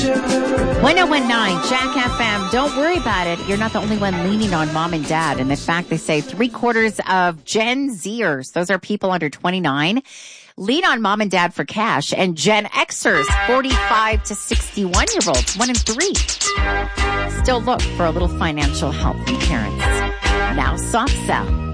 1019 Jack FM. Don't worry about it. You're not the only one leaning on mom and dad. And in fact, they say 3/4 of Gen Zers, those are people under 29, lean on mom and dad for cash. And Gen Xers, 45 to 61-year-olds, 1 in 3, still look for a little financial help from parents. Now, soft sell.